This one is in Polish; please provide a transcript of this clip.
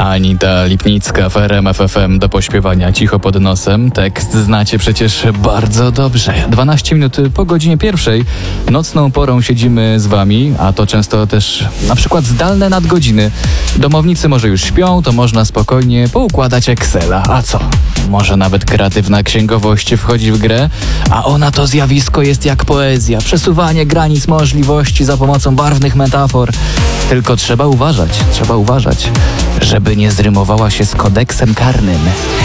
Anita Lipnicka w RMF FM do pośpiewania cicho pod nosem. Tekst znacie przecież bardzo dobrze. 12 minut po godzinie 1. Nocną porą siedzimy z wami, a to często też na przykład zdalne nadgodziny. Domownicy może już śpią, to można spokojnie poukładać Excela. A co? Może nawet kreatywna księgowość wchodzi w grę, a ona to zjawisko jest jak poezja. Przesuwanie granic możliwości za pomocą barwnych metafor. Tylko trzeba uważać, żeby nie zrymowała się z kodeksem karnym.